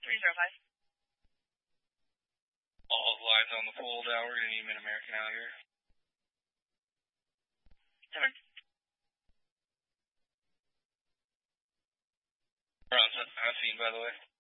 305. All lines on the full down. We're going to need Mid-American out here. 7. We're on 7 scene, by the way.